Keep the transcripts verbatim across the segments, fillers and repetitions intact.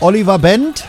Oliver Bend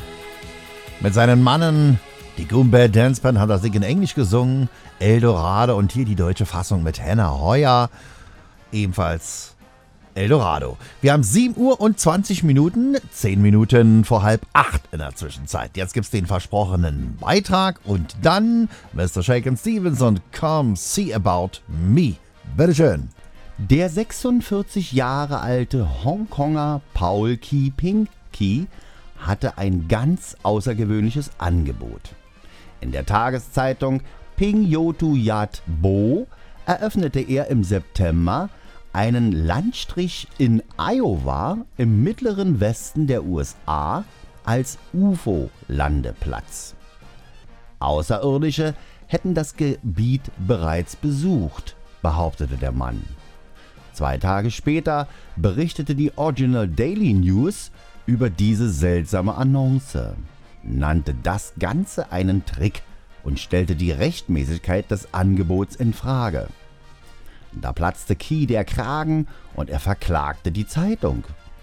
mit seinen Mannen, die Goombad Dance Band, hat das Ding in Englisch gesungen. Eldorado und hier die deutsche Fassung mit Hannah Heuer, ebenfalls Eldorado. Wir haben sieben Uhr und zwanzig Minuten, zehn Minuten vor halb acht in der Zwischenzeit. Jetzt gibt's den versprochenen Beitrag und dann Mister Shakin' Stevens und Come See About Me. Bitteschön. Der sechsundvierzig Jahre alte Hongkonger Paul Ki Ping Ki hatte ein ganz außergewöhnliches Angebot. In der Tageszeitung Pingyotu Yat Bo eröffnete er im September einen Landstrich in Iowa im mittleren Westen der U S A als U F O-Landeplatz. Außerirdische hätten das Gebiet bereits besucht, behauptete der Mann. Zwei Tage später berichtete die Original Daily News über diese seltsame Annonce, nannte das Ganze einen Trick und stellte die Rechtmäßigkeit des Angebots in Frage. Da platzte Ki der Kragen und er verklagte die Zeitung.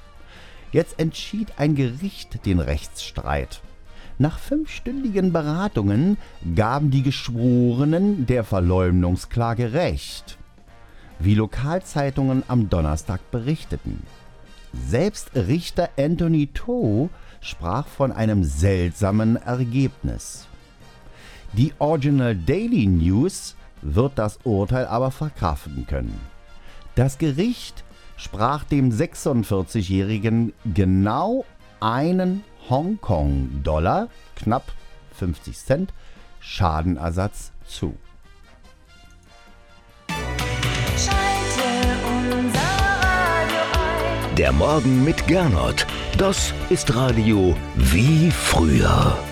Jetzt entschied ein Gericht den Rechtsstreit. Nach fünfstündigen Beratungen gaben die Geschworenen der Verleumdungsklage Recht, wie Lokalzeitungen am Donnerstag berichteten. Selbst Richter Anthony To sprach von einem seltsamen Ergebnis. Die Original Daily News wird das Urteil aber verkraften können. Das Gericht sprach dem sechsundvierzigjährigen genau einen Hongkong-Dollar, knapp fünfzig Cent, Schadenersatz zu. Der Morgen mit Gernot, das ist Radio wie früher.